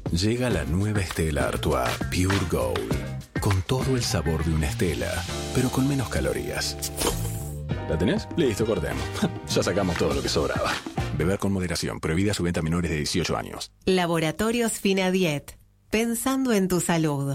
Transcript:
Llega la nueva Stella Artois Pure Gold, con todo el sabor de una Stella, pero con menos calorías. ¿La tenés? Listo, cortemos. Ya sacamos todo lo que sobraba. Beber con moderación, prohibida su venta a menores de 18 años. Laboratorios Finadiet, pensando en tu salud.